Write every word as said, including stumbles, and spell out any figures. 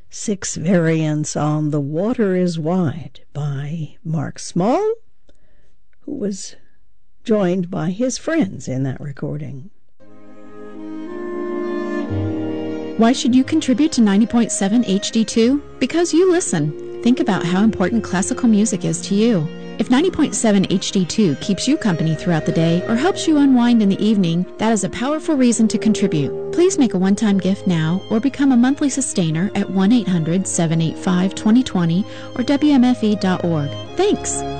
Six variants on The Water is Wide by Mark Small, who was joined by his friends in that recording. Why should you contribute to ninety point seven H D two? Because you listen. Think about how important classical music is to you. If ninety point seven H D two keeps you company throughout the day or helps you unwind in the evening, that is a powerful reason to contribute. Please make a one-time gift now or become a monthly sustainer at one eight hundred, seven eight five, two zero two zero or W M F E dot org. Thanks!